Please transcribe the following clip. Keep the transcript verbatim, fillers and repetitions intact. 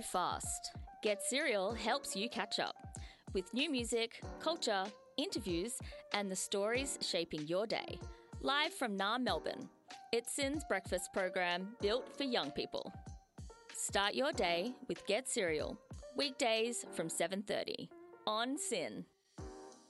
so fast. Get Serial helps you catch up with new music, culture, interviews, and the stories shaping your day. Live from N A R Melbourne, it's Sin's breakfast program built for young people. Start your day with Get Serial, weekdays from seven thirty on Sin.